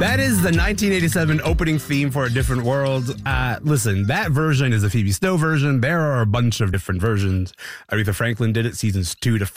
That is the 1987 opening theme for A Different World. Listen, that version is a Phoebe Snow version. There are a bunch of different versions. Aretha Franklin did it seasons 2 to